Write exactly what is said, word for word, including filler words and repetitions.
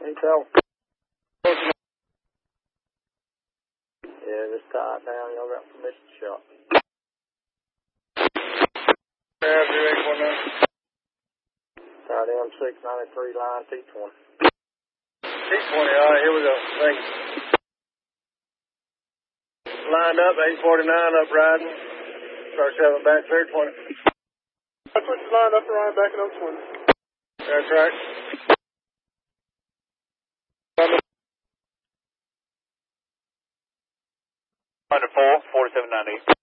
Intel. Yeah, just tie it down. Y'all got permission to shot. Yeah, zero eight four nine. Tie down six ninety-three, line T twenty. T twenty, all right, here we go. Thank you. Lined up, eight forty-nine, up riding. Start seven back, clear twenty. That's what you lined up and riding back in oh twenty. That's right. Under four, forty-seven ninety.